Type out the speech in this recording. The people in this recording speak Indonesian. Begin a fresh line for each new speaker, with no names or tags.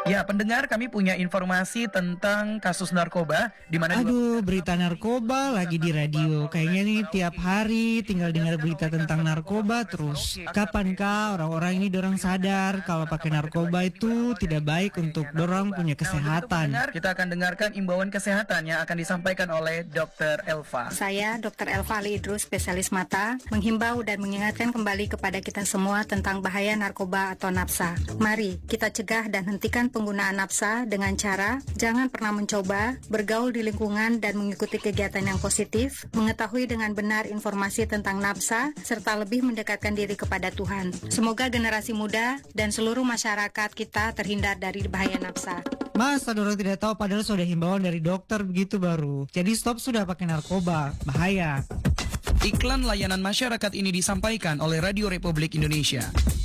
Ya, pendengar, kami punya informasi tentang kasus narkoba di mana
Aduh, berita narkoba lagi di radio. Kayaknya nih tiap hari tinggal dengar berita tentang narkoba terus. Kapankah orang-orang ini dorang sadar kalau pakai narkoba itu tidak baik untuk dorang punya kesehatan?
Kita akan dengarkan imbauan kesehatan yang akan disampaikan oleh Dr. Elva.
Saya, Dr. Elva Ali Idrus, spesialis mata, menghimbau dan mengingatkan kembali kepada kita semua tentang bahaya narkoba atau nafsa. Mari kita cegah dan hentikan penggunaan nafsa dengan cara jangan pernah mencoba, bergaul di lingkungan dan mengikuti kegiatan yang positif, mengetahui dengan benar informasi tentang nafsa, serta lebih mendekatkan diri kepada Tuhan. Semoga generasi muda dan seluruh masyarakat kita terhindar dari bahaya nafsa.
Masa dorang tidak tahu padahal sudah himbauan dari dokter begitu baru. Jadi stop sudah pakai narkoba, bahaya.
Iklan layanan masyarakat ini disampaikan oleh Radio Republik Indonesia.